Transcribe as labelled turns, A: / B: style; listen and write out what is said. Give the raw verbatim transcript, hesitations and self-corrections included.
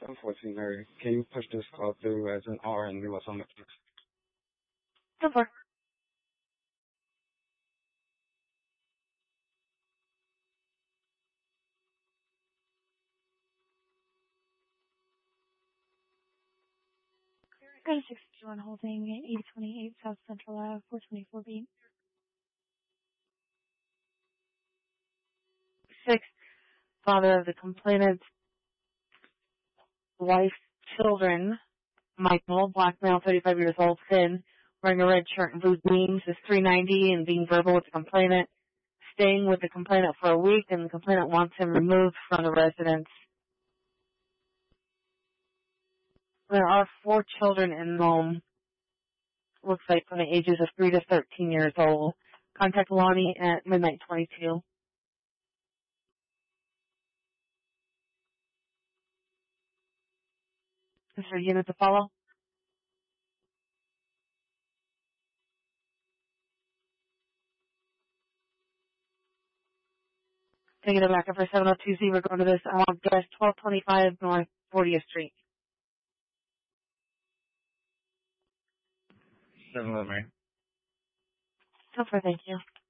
A: Unfortunately, can you push this call through as an R and leave us on the text?
B: Go for it. Got a six fifty-one holding at eight twenty-eight South Central Ave, four twenty-four B. Six, father of the complainant's wife, children, Michael, black male, thirty-five years old, thin, wearing a red shirt and blue jeans, is three ninety and being verbal with the complainant, staying with the complainant for a week, and the complainant wants him removed from the residence. There are four children in the home, looks like from the ages of three to thirteen years old. Contact Lonnie at midnight twenty-two. Is there a unit to follow? Taking it back up for seven oh two Z, we're going to this, I want guest twelve twenty-five North fortieth Street.
A: seven eleven.
B: So far, thank you.